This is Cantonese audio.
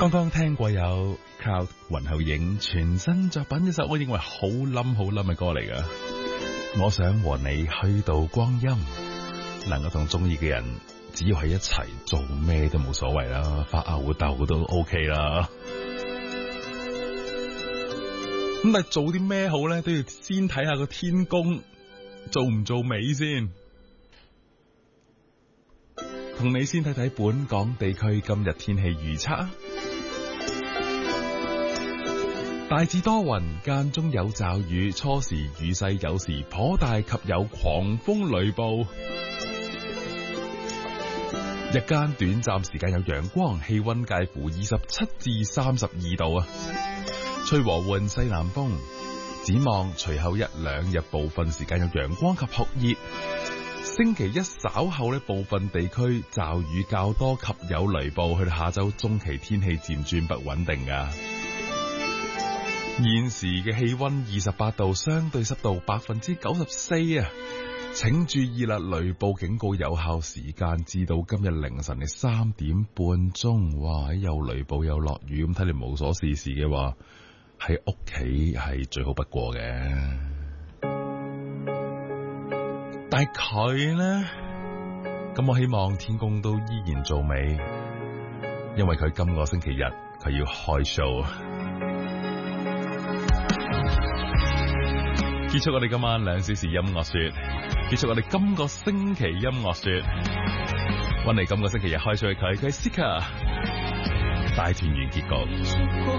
剛剛聽過有 Cloud 雲後影全新作品，一首我認為好冧嘅歌嚟噶。我想和你虛度光陰，能夠同中意嘅人，只要喺一齊做咩都冇所謂啦，發吽哣都 OK 啦。咁但係做啲咩好咧，都要先睇下個天公做唔做美先。同你先睇睇本港地區今日天氣預測。大致多雲，間中有驟雨，初時雨勢有時頗大及有狂風雷暴。日間短暫時間有陽光，氣溫介乎27至32度啊，吹和緩西南風。展望隨後一兩日部分時間有陽光及酷熱。星期一稍後呢，部分地區驟雨較多及有雷暴，去到下周中期天氣漸轉不穩定噶。現時嘅氣溫28度，相對濕度94%啊！請注意啦，雷暴警告有效時間至到今日凌晨嘅3點半鐘。哇！有雷暴有落雨，咁睇嚟無所事事嘅話，喺屋企係最好不過嘅。但係佢呢，咁我希望天公都依然做美，因為佢今個星期日佢要開 show。結束我哋今晚2小時音樂說，結束我哋今個星期音樂說，搵嚟今個星期日開 show 嘅佢係 Sika 大團圓結局。